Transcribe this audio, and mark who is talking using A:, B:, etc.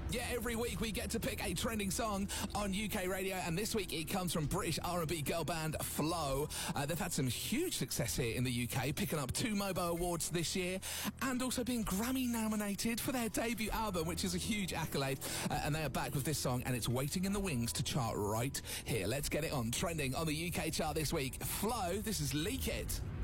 A: Yeah, every week we get to pick a trending song on UK radio, and this week it comes from British R&B girl band Flow. They've had some huge success here in the UK, picking up 2 MOBO awards this year, and also being Grammy nominated for their debut album, which is a huge accolade. And they are back with this song, and it's waiting in the wings to chart right here. Let's get it on. Trending on the UK chart this week, Flow, this is Leak It.